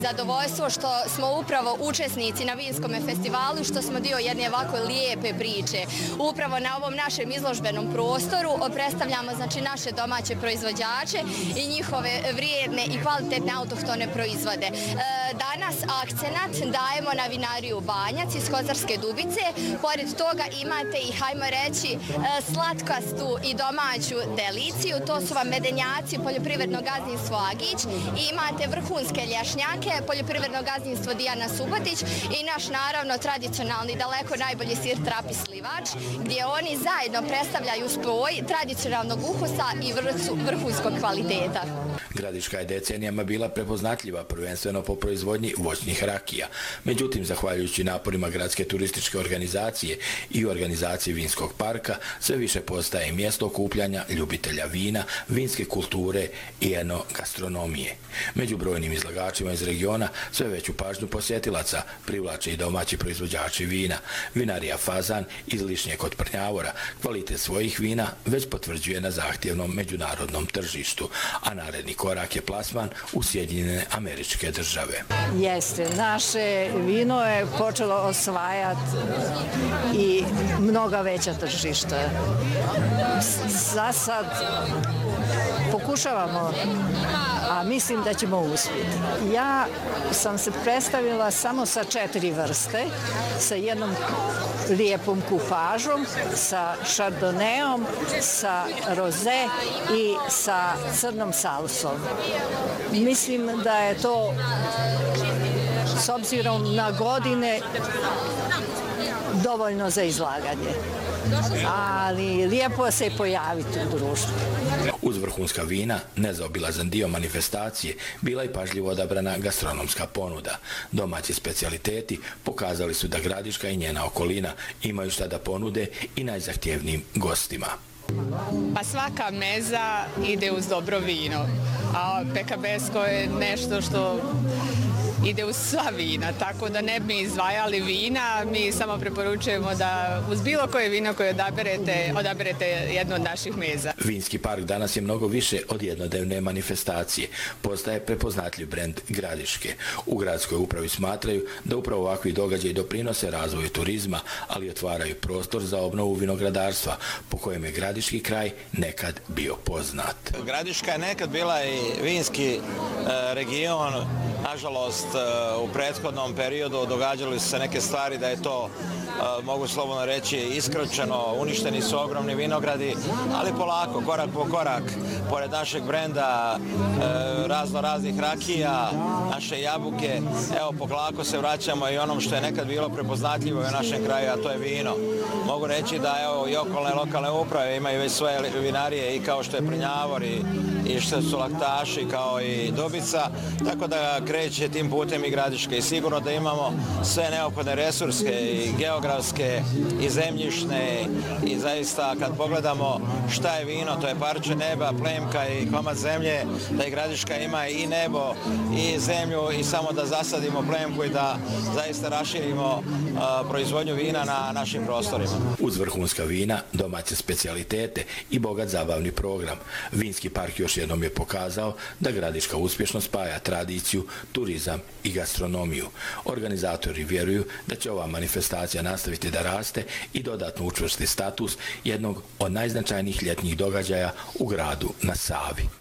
Zadovoljstvo što smo upravo učesnici na vinskom festivalu, što smo dio jedne ovako lijepe priče. Upravo na ovom našem izložbenom prostoru predstavljamo naše domaće proizvođače i njihove vrijedne i kvalitetne autohtone proizvode. Danas akcenat dajemo na vinariju Banjac iz Kozarske Dubice. Pored toga imate i, hajmo reći, slatkastu i domaću deliciju. To su vam medenjaci poljoprivredno gazdinstvo Agić. Imate vrhunske lješnjake poljoprivredno gazdinstvo Dijana Subotić i naš naravno tradicionalni daleko najbolji sir Trapis Slivač, gdje oni zajedno predstavljaju spoj tradicionalnog ukusa i vrhunskog kvaliteta. Gradiška je decenijama bila prepoznatljiva prvenstveno po proizvodnji voćnih rakija. Međutim, zahvaljujući naporima gradske turističke organizacije i organizacije vinskog parka, sve više postaje mjesto okupljanja ljubitelja vina, vinske kulture i enogastronomije. Među brojnim izlagačima iz regiona sve veću pažnju posjetilaca privlače i domaći proizvođači vina. Vinarija Fazan iz Lišnje kod Prnjavora kvalitet svojih vina već potvrđuje na zahtjevnom međunarodnom tržištu, a naredni korak je plasman u Sjedinjene Američke Države. Jeste, naše vino je počelo osvajati i mnoga veća tržišta. Za sad pokušavamo, a mislim da ćemo uspjeti. Ja sam se predstavila samo sa 4 vrste, sa jednom lijepom kupažom, sa šardoneom, sa roze i sa crnom salsom. Mislim da je to, s obzirom na godine, dovoljno za izlaganje. Ali lijepo se pojaviti u društvu. Uz vrhunska vina, nezaobilazan dio manifestacije, bila i pažljivo odabrana gastronomska ponuda. Domaći specijaliteti pokazali su da Gradiška i njena okolina imaju šta da ponude i najzahtjevnijim gostima. Pa svaka meza ide uz dobro vino, a pekabesko je nešto što ide uz sva vina, tako da ne bi izdvajali vina, mi samo preporučujemo da uz bilo koje vino koje odaberete jedno od naših meza. Vinski park danas je mnogo više od jednodnevne manifestacije. Postaje prepoznatljiv brend Gradiške. U gradskoj upravi smatraju da upravo ovakvi događaji doprinose razvoju turizma, ali otvaraju prostor za obnovu vinogradarstva, po kojem je gradiški kraj nekad bio poznat. Gradiška je nekad bila i vinski region. Nažalost, u prethodnom periodu događali su se neke stvari da je to, mogu slobodno reći, iskrčeno, uništeni su ogromni vinogradi, ali polako, korak po korak, pored našeg brenda, raznih rakija, naše jabuke, evo polako se vraćamo i onom što je nekad bilo prepoznatljivo u našem kraju, a to je vino. Mogu reći da evo i okolne lokalne uprave imaju već svoje vinarije i kao što je Prnjavor i što su Laktaši kao i Dubica, tako da kreće tim putem i Gradiška i sigurno da imamo sve neophodne resurske i geografske i zemljišne i zaista kad pogledamo šta je vino, to je parče neba, plemka i komad zemlje, da i Gradiška ima i nebo i zemlju i samo da zasadimo plemku i da zaista raširimo proizvodnju vina na našim prostorima. Uz vrhunska vina, domaće specijalitete i bogat zabavni program, vinski park još jednom je pokazao da Gradiška uspješno spaja tradiciju, turizam i gastronomiju. Organizatori vjeruju da će ova manifestacija nastaviti da raste i dodatno učvrsti status jednog od najznačajnijih ljetnih događaja u gradu na Savi.